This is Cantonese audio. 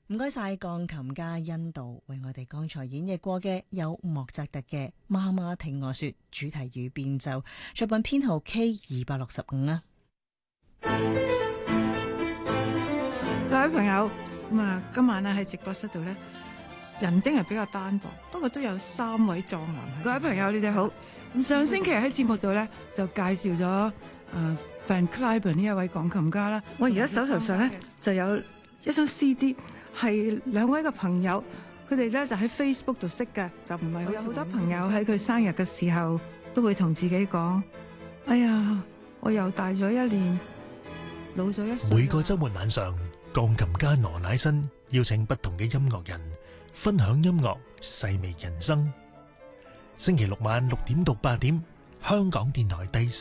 唔該晒鋼琴家殷道為我哋剛才演繹過嘅有莫扎特嘅《媽媽聽我說》主題與變奏，作品編號 K265啊。 各位朋友，今晚咧喺直播室度咧，人丁係比較單薄，不過都有3位壯男。各位朋友，你哋好。上星期喺節目度咧就介紹咗Van Cliburn 呢一位鋼琴家啦。我而家手頭上咧就有一張 CD。係2位嘅朋友，佢哋咧就喺 Facebook 度識嘅，就唔係有好多朋友喺佢生日嘅時候都會同自己講：哎呀，我又大咗1年，老咗1歲。 每個週末晚上，鋼琴家羅乃新邀請不同嘅音樂人分享音樂，細味人生。星期六晚6點到8點，香港電台第